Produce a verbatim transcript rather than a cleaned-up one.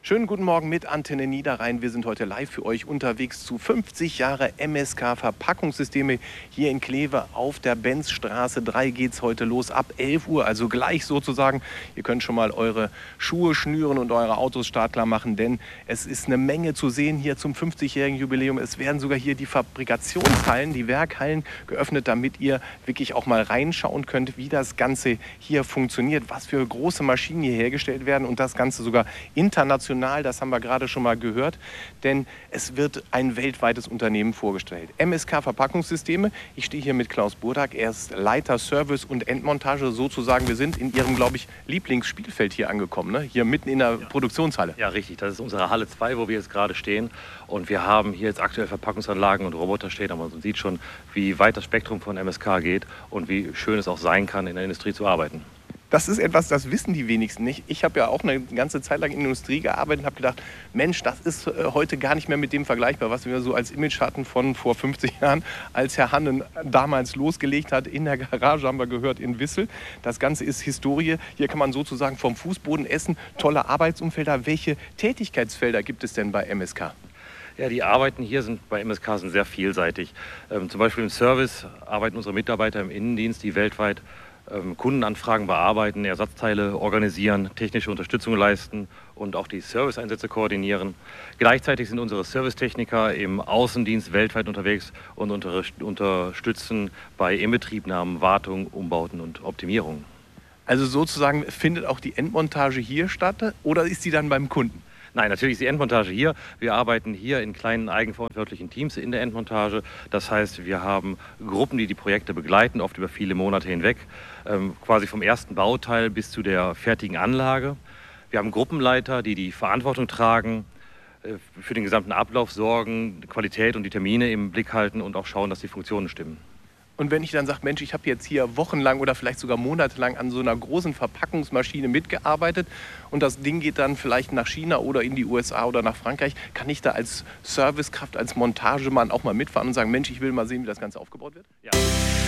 Schönen guten Morgen mit Antenne Niederrhein. Wir sind heute live für euch unterwegs zu fünfzig Jahre M S K Verpackungssysteme hier in Kleve auf der Benzstraße drei geht's heute los ab elf Uhr, also gleich sozusagen. Ihr könnt schon mal eure Schuhe schnüren und eure Autos startklar machen, denn es ist eine Menge zu sehen hier zum fünfzigjährigen Jubiläum. Es werden sogar hier die Fabrikationshallen, die Werkhallen geöffnet, damit ihr wirklich auch mal reinschauen könnt, wie das Ganze hier funktioniert, was für große Maschinen hier hergestellt werden und das Ganze sogar international. Das haben wir gerade schon mal gehört, denn es wird ein weltweites Unternehmen vorgestellt. M S K Verpackungssysteme. Ich stehe hier mit Klaus Burdak. Er ist Leiter Service und Endmontage sozusagen. Wir sind in Ihrem, glaube ich, Lieblingsspielfeld hier angekommen, ne? Hier mitten in der ja. Produktionshalle. Ja, richtig. Das ist unsere Halle zwei, wo wir jetzt gerade stehen. Und wir haben hier jetzt aktuell Verpackungsanlagen und Roboter stehen. Aber man sieht schon, wie weit das Spektrum von M S K geht und wie schön es auch sein kann, in der Industrie zu arbeiten. Das ist etwas, das wissen die wenigsten nicht. Ich habe ja auch eine ganze Zeit lang in der Industrie gearbeitet und habe gedacht, Mensch, das ist äh, heute gar nicht mehr mit dem vergleichbar, was wir so als Image hatten von vor fünfzig Jahren, als Herr Hannen damals losgelegt hat. In der Garage haben wir gehört in Wissel. Das Ganze ist Historie. Hier kann man sozusagen vom Fußboden essen. Tolle Arbeitsumfelder. Welche Tätigkeitsfelder gibt es denn bei M S K? Ja, die Arbeiten hier sind bei M S K sind sehr vielseitig. Ähm, zum Beispiel im Service arbeiten unsere Mitarbeiter im Innendienst, die weltweit ähm, Kundenanfragen bearbeiten, Ersatzteile organisieren, technische Unterstützung leisten und auch die Serviceeinsätze koordinieren. Gleichzeitig sind unsere Servicetechniker im Außendienst weltweit unterwegs und unter, unterstützen bei Inbetriebnahmen, Wartung, Umbauten und Optimierungen. Also sozusagen findet auch die Endmontage hier statt oder ist sie dann beim Kunden? Nein, natürlich ist die Endmontage hier. Wir arbeiten hier in kleinen eigenverantwortlichen Teams in der Endmontage. Das heißt, wir haben Gruppen, die die Projekte begleiten, oft über viele Monate hinweg, ähm, quasi vom ersten Bauteil bis zu der fertigen Anlage. Wir haben Gruppenleiter, die die Verantwortung tragen, äh, für den gesamten Ablauf sorgen, Qualität und die Termine im Blick halten und auch schauen, dass die Funktionen stimmen. Und wenn ich dann sage, Mensch, ich habe jetzt hier wochenlang oder vielleicht sogar monatelang an so einer großen Verpackungsmaschine mitgearbeitet und das Ding geht dann vielleicht nach China oder in die U S A oder nach Frankreich, kann ich da als Servicekraft, als Montagemann auch mal mitfahren und sagen, Mensch, ich will mal sehen, wie das Ganze aufgebaut wird? Ja.